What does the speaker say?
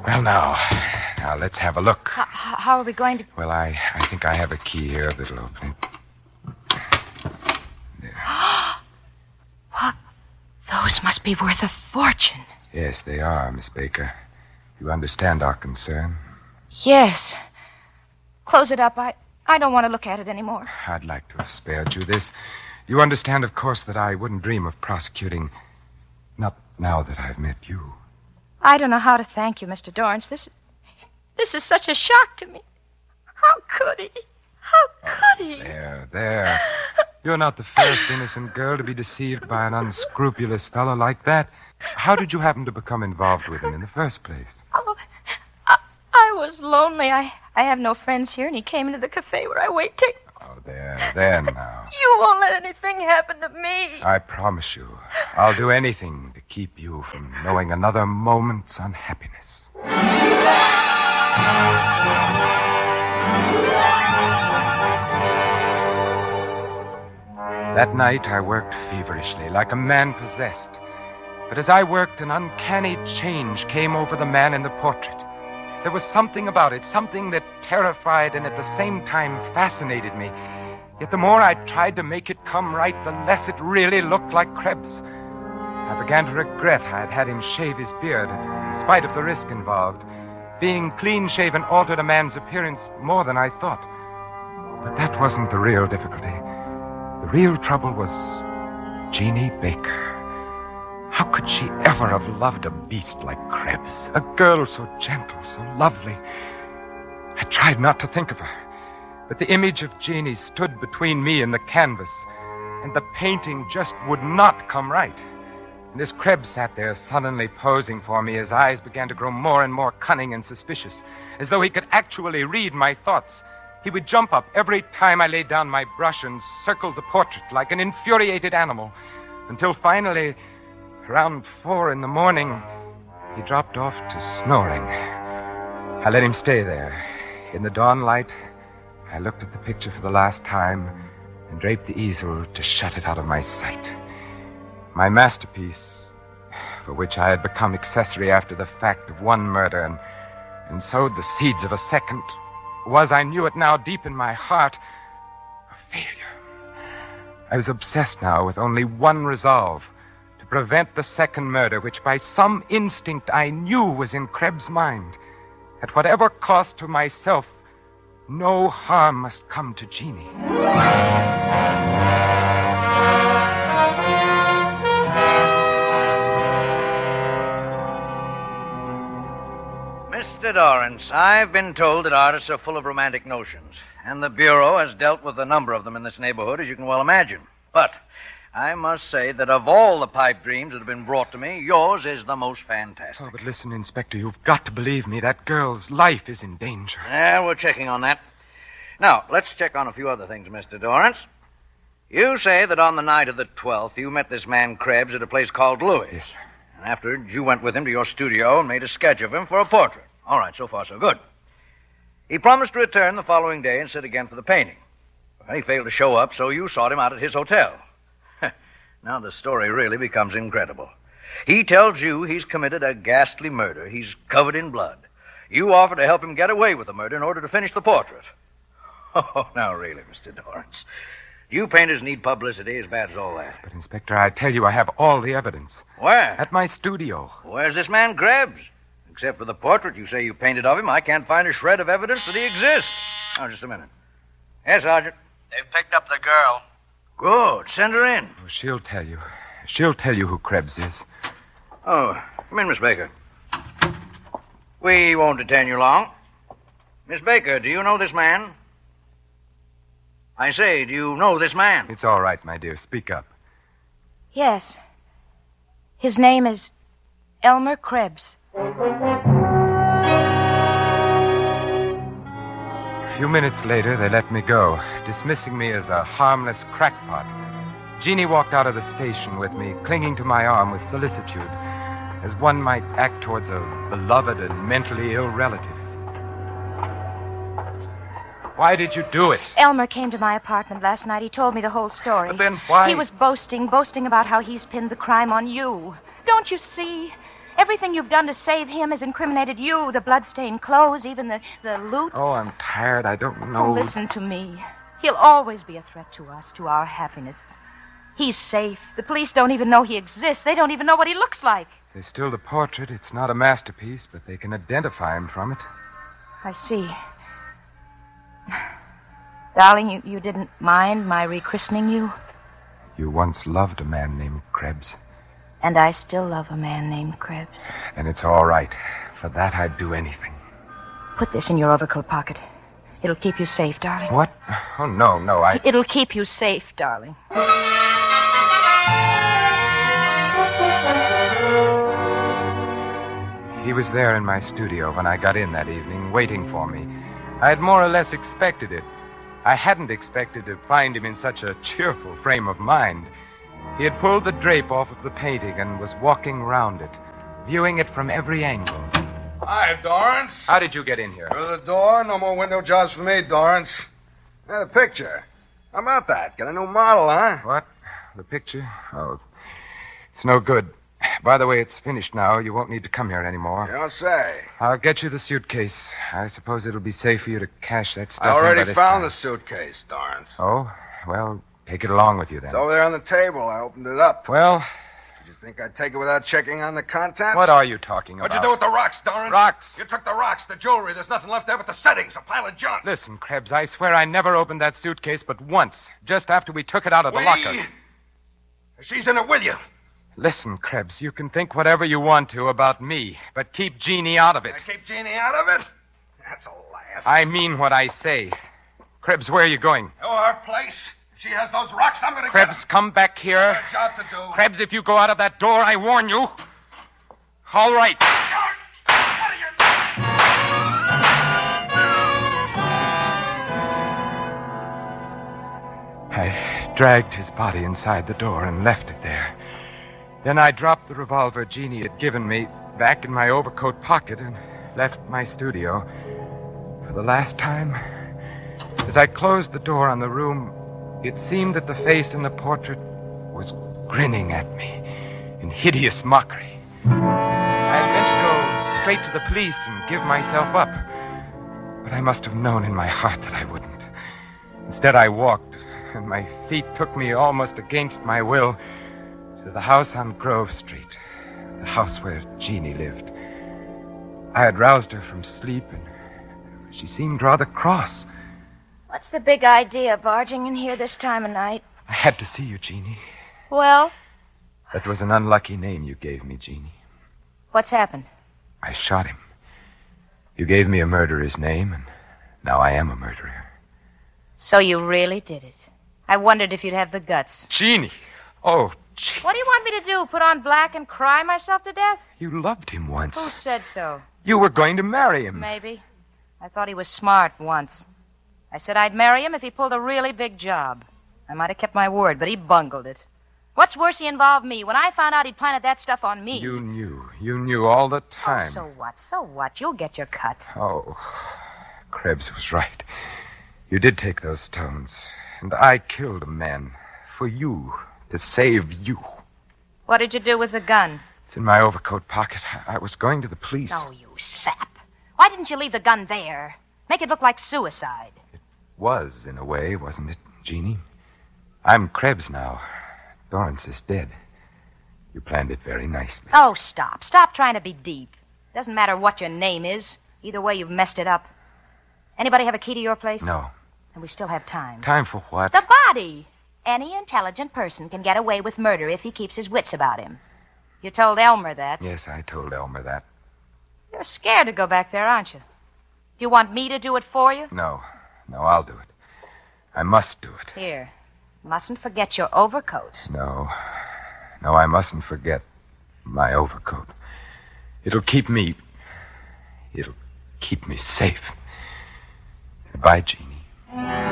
Well, now let's have a look. How are we going to... Well, I think I have a key here that'll open it. There. What? Those must be worth a fortune. Yes, they are, Miss Baker. You understand our concern? Yes. Close it up. I don't want to look at it anymore. I'd like to have spared you this. You understand, of course, that I wouldn't dream of prosecuting... Not now that I've met you. I don't know how to thank you, Mr. Dorrance. This is such a shock to me. How could he? How could he? There. You're not the first innocent girl to be deceived by an unscrupulous fellow like that. How did you happen to become involved with him in the first place? Oh, I was lonely. I have no friends here, and he came into the cafe where I wait tables. Oh, there now. You won't let anything happen to me. I promise you, I'll do anything to keep you from knowing another moment's unhappiness. That night, I worked feverishly, like a man possessed. But as I worked, an uncanny change came over the man in the portrait. There was something about it, something that terrified and at the same time fascinated me. Yet the more I tried to make it come right, the less it really looked like Krebs. I began to regret I had had him shave his beard, in spite of the risk involved. Being clean-shaven altered a man's appearance more than I thought. But that wasn't the real difficulty. The real trouble was Jeannie Baker. How could she ever have loved a beast like Krebs? A girl so gentle, so lovely. I tried not to think of her, but the image of Jeannie stood between me and the canvas, and the painting just would not come right. And as Krebs sat there sullenly posing for me, his eyes began to grow more and more cunning and suspicious, as though he could actually read my thoughts. He would jump up every time I laid down my brush and circled the portrait like an infuriated animal, until finally... Around 4 a.m, he dropped off to snoring. I let him stay there. In the dawn light, I looked at the picture for the last time and draped the easel to shut it out of my sight. My masterpiece, for which I had become accessory after the fact of one murder and sowed the seeds of a second, was, I knew it now deep in my heart, a failure. I was obsessed now with only one resolve: to prevent the second murder, which by some instinct I knew was in Krebs' mind. At whatever cost to myself, no harm must come to Jeannie. Mr. Dorrance, I've been told that artists are full of romantic notions, and the Bureau has dealt with a number of them in this neighborhood, as you can well imagine. But I must say that of all the pipe dreams that have been brought to me, yours is the most fantastic. Oh, but listen, Inspector, you've got to believe me. That girl's life is in danger. Yeah, we're checking on that. Now, let's check on a few other things, Mr. Dorrance. You say that on the night of the 12th, you met this man Krebs at a place called Louis. Yes, sir. And afterwards, you went with him to your studio and made a sketch of him for a portrait. All right, so far so good. He promised to return the following day and sit again for the painting. Well, he failed to show up, so you sought him out at his hotel. Now the story really becomes incredible. He tells you he's committed a ghastly murder. He's covered in blood. You offer to help him get away with the murder in order to finish the portrait. Oh, now really, Mr. Dorrance. You painters need publicity as bad as all that. But, Inspector, I tell you, I have all the evidence. Where? At my studio. Where's this man Krebs? Except for the portrait you say you painted of him, I can't find a shred of evidence that he exists. Now, just a minute. Yes, Sergeant? They've picked up the girl. Good. Send her in. Oh, she'll tell you. She'll tell you who Krebs is. Oh, come in, Miss Baker. We won't detain you long. Miss Baker, do you know this man? I say, do you know this man? It's all right, my dear. Speak up. Yes. His name is Elmer Krebs. A few minutes later, they let me go, dismissing me as a harmless crackpot. Jeannie walked out of the station with me, clinging to my arm with solicitude, as one might act towards a beloved and mentally ill relative. Why did you do it? Elmer came to my apartment last night. He told me the whole story. But then why? He was boasting about how he's pinned the crime on you. Don't you see? Everything you've done to save him has incriminated you. The bloodstained clothes, even the loot. Oh, I'm tired. I don't know. Oh, listen to me. He'll always be a threat to us, to our happiness. He's safe. The police don't even know he exists. They don't even know what he looks like. There's still the portrait. It's not a masterpiece, but they can identify him from it. I see. Darling, you didn't mind my rechristening you? You once loved a man named Krebs. And I still love a man named Krebs. Then it's all right. For that, I'd do anything. Put this in your overcoat pocket. It'll keep you safe, darling. What? Oh, no, It'll keep you safe, darling. He was there in my studio when I got in that evening, waiting for me. I had more or less expected it. I hadn't expected to find him in such a cheerful frame of mind. He had pulled the drape off of the painting and was walking round it, viewing it from every angle. Hi, Dorrance. How did you get in here? Through the door. No more window jobs for me, Dorrance. Hey, the picture. How about that? Got a new model, huh? What? The picture? Oh, it's no good. By the way, it's finished now. You won't need to come here anymore. You don't say. I'll get you the suitcase. I suppose it'll be safe for you to cash that stuff I already in by this found time. the suitcase, Dorrance. Oh? Well, take it along with you then. It's over there on the table. I opened it up. Well, Did you think I'd take it without checking on the contents? what are you talking about? What'd you do with the rocks, Dorrance? Rocks? You took the rocks, the jewelry. There's nothing left there but the settings, a pile of junk. Listen, Krebs, I swear I never opened that suitcase but once, just after we took it out of the locker. She's in it with you. Listen, Krebs, you can think whatever you want to about me, but keep Jeannie out of I it. keep Jeannie out of it? That's a laugh. I mean what I say. Krebs, where are you going? To her place. If she has those rocks, I'm going to Krebs, come back get here. a job to do. Krebs, if you go out of that door, I warn you. All right. I dragged his body inside the door and left it there. Then I dropped the revolver Jeannie had given me back in my overcoat pocket and left my studio. For the last time, as I closed the door on the room, it seemed that the face in the portrait was grinning at me in hideous mockery. I had meant to go straight to the police and give myself up, but I must have known in my heart that I wouldn't. Instead, I walked, and my feet took me almost against my will to the house on Grove Street, the house where Jeannie lived. I had roused her from sleep, and she seemed rather cross. What's the big idea, barging in here this time of night? I had to see you, Jeannie. Well, That was an unlucky name you gave me, Jeannie. what's happened? I shot him. You gave me a murderer's name, and now I am a murderer. So you really did it. I wondered if you'd have the guts. Jeannie! Oh, Jeannie. What do you want me to do? Put on black and cry myself to death? You loved him Who once. said so? You were going to marry him. Maybe. I thought he was smart once. I said I'd marry him if he pulled a really big job. I might have kept my word, but he bungled it. What's worse, he involved me. When I found out he'd planted that stuff on me. You knew all the Oh, time. so what? So what? You'll get your cut. Oh, Krebs was right. You did take those stones, and I killed a man for you, to save you. What did you do with the gun? It's in my overcoat pocket. I was going to the police. Oh, you sap. Why didn't you leave the gun there? Make it look like suicide. Was, in a way, wasn't it, Jeannie? I'm Krebs now. Dorrance is dead. You planned it very nicely. Oh, stop. Stop trying to be deep. Doesn't matter what your name is. Either way, you've messed it up. Anybody have a key to your place? No. And we still have time. Time for what? The body. Any intelligent person can get away with murder if he keeps his wits about him. You told Elmer that. Yes, I told Elmer that. You're scared to go back there, aren't you? Do you want me to do it for you? No, I'll do it. I must do it. Here. Mustn't forget your overcoat. No, I mustn't forget my overcoat. It'll keep me safe. Goodbye, Jeannie.